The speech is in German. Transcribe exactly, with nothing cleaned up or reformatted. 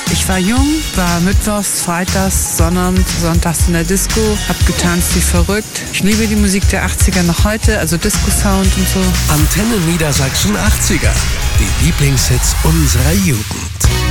Ich war jung, war mittwochs, freitags, sonnabends, sonntags in der Disco, hab getanzt wie verrückt. Ich liebe die Musik der achtziger noch heute, also Disco-Sound und so. Antenne Niedersachsen achtziger. Die Lieblingshits unserer Jugend.